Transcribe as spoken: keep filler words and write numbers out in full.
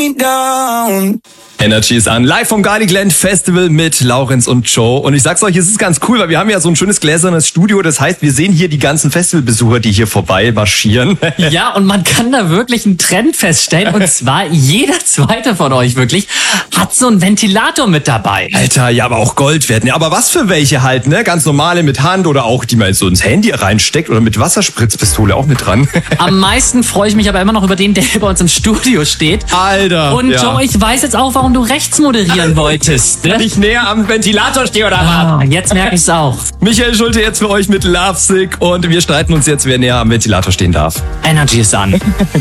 me down. Energy ist an. Live vom Garlicland Festival mit Laurenz und Joe. Und ich sag's euch, es ist ganz cool, weil wir haben ja so ein schönes gläsernes Studio. Das heißt, wir sehen hier die ganzen Festivalbesucher, die hier vorbei marschieren. Ja, und man kann da wirklich einen Trend feststellen. Und zwar jeder zweite von euch wirklich hat so einen Ventilator mit dabei. Alter, ja, aber auch Gold werden. Ja, aber was für welche halt, ne? Ganz normale mit Hand oder auch, die man so ins Handy reinsteckt oder mit Wasserspritzpistole auch mit dran. Am meisten freue ich mich aber immer noch über den, der bei uns im Studio steht. Alter. Und ja. Joe, ich weiß jetzt auch, warum du rechts moderieren wolltest. Ne? Wenn ich näher am Ventilator stehe oder ah, was? Jetzt merke ich's auch. Michael Schulte jetzt für euch mit Lovesick und wir streiten uns jetzt, wer näher am Ventilator stehen darf. Energy ist an.